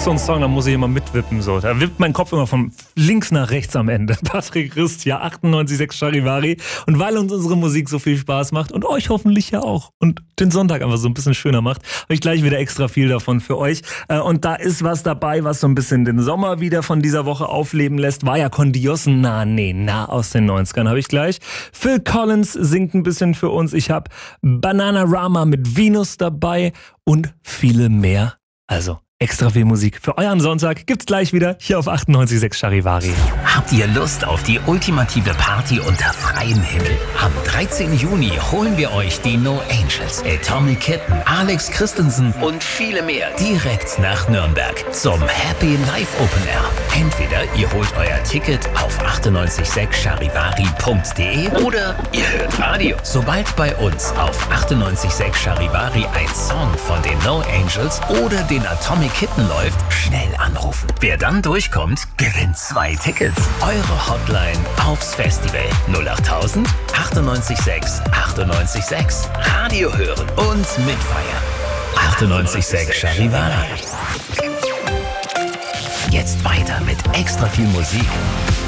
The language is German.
so ein Song, da muss ich immer mitwippen. So. Da wippt mein Kopf immer von links nach rechts am Ende. Patrick Ristia, 98,6 Charivari. Und weil uns unsere Musik so viel Spaß macht und euch hoffentlich ja auch und den Sonntag einfach so ein bisschen schöner macht, habe ich gleich wieder extra viel davon für euch. Und da ist was dabei, was so ein bisschen den Sommer wieder von dieser Woche aufleben lässt. Vaya con Dios, na aus den 90ern habe ich gleich. Phil Collins singt ein bisschen für uns. Ich habe Bananarama mit Venus dabei und viele mehr. Also extra viel Musik für euren Sonntag gibt's gleich wieder hier auf 98,6 Charivari. Habt ihr Lust auf die ultimative Party unter freiem Himmel? Am 13. Juni holen wir euch die No Angels, Atomic Kitten, Alex Christensen und viele mehr direkt nach Nürnberg zum Happy Life Open Air. Entweder ihr holt euer Ticket auf 986charivari.de oder ihr hört Radio. Sobald bei uns auf 98,6 Charivari ein Song von den No Angels oder den Atomic Kitten läuft, schnell anrufen. Wer dann durchkommt, gewinnt 2 Tickets. Eure Hotline aufs Festival 08000 98,6 98,6. Radio hören und mitfeiern. 98,6 Charivari. Jetzt weiter mit extra viel Musik.